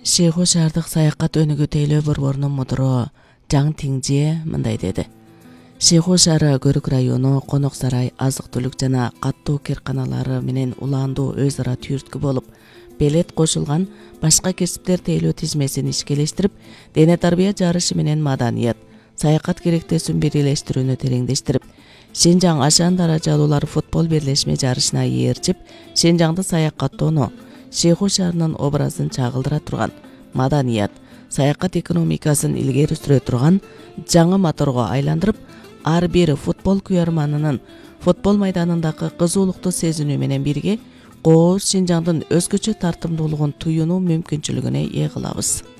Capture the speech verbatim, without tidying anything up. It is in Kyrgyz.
Шейху шаардык саякат өнүгүү тейлөө борборунун мудуру Жаң Тиңжие мындай деди. Шейху шаары Көрүк району Конок сарай, азык түлүк жана каттуу керканалары менен улаандуу өз ара түйүрткү болуп, белет кошулган башка кесиптер тейлөө тизмесин ишкелештирип, дене тарбия жарышы менен маданият, саякат керектесин бирилештирүүнү тереңдештирип, Шенжаң ашан даражалуулар футбол бирлешме жарышына ээрчип, Шенжаңды саякаттоону, Шейху шаарынын образын чагылдыра турган, маданият, саякат экономикасын илгери сүрө турган жаңы моторго айландырып, ар бир футбол күйөрманынын футбол майданындагы кызуулукту сезинүү менен бирге кооз Шенжаңдын өзгөчө тартымдуулугун туюунуу мүмкүнчүлүгүнө ээ кылабыз.